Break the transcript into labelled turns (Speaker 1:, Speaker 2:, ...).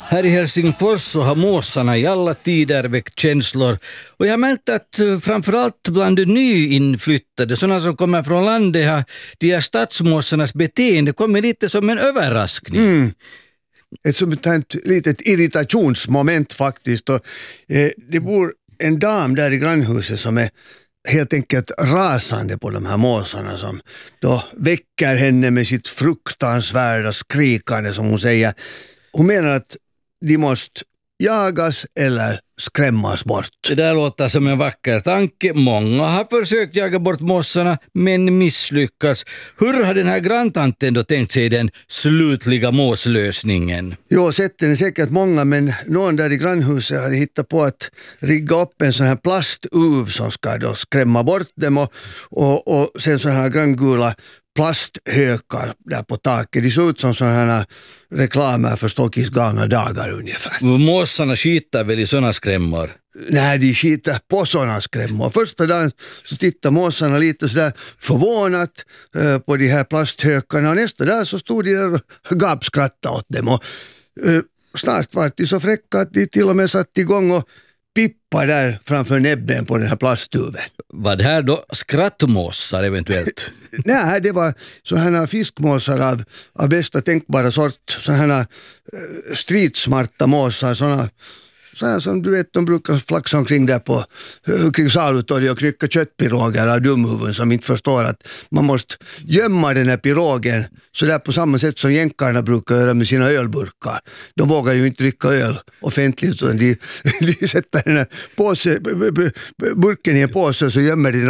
Speaker 1: Här i Helsingfors så har måsarna i alla tider väckt känslor. Och jag har märkt att framförallt bland de nyinflyttade, sådana som kommer från landet, har de här stadsmåsarnas beteende kommer lite som en överraskning.
Speaker 2: Ett sånt här litet irritationsmoment faktiskt. Och, det bor en dam där i grannhuset som är helt enkelt rasande på de här måsarna som då väcker henne med sitt fruktansvärda skrikande, som hon säger. Hon menar att de måste jagas eller skrämmas bort.
Speaker 1: Det där låter som en vacker tanke. Många har försökt jaga bort mossarna men misslyckats. Hur har den här granntanten då tänkt sig den slutliga måslösningen?
Speaker 2: Jo, sätten är säkert många, men någon där i grannhuset hade hittat på att rigga upp en sån här plastuv som ska då skrämma bort dem och sen så här granngula plasthökar där på taket. De såg ut som sådana här reklamer för Stockis galna dagar ungefär.
Speaker 1: Måsarna skiter väl i sådana skrämmor?
Speaker 2: Nej, de skiter på sådana skrämmor. Första dagen så tittar måsarna lite sådär förvånat på de här plasthökarna, och nästa dag så stod de där och gapskrattade åt dem. Och snart var de så fräcka att de till och med satt igång och pippa där framför näbben på den här plasttuven.
Speaker 1: Var det här då skrattmåsar eventuellt?
Speaker 2: Nej, det var sådana fiskmåsar av bästa tänkbara sort. Sådana stridsmarta måsar, sådana som du vet, de brukar flaxa omkring där kring salutorget och knycka köttpiroger av dumhuvuden som inte förstår att man måste gömma den här pirogen så där på samma sätt som jänkarna brukar göra med sina ölburkar. De vågar ju inte dricka öl offentligt, så de sätter den här burken i en påse och så gömmer de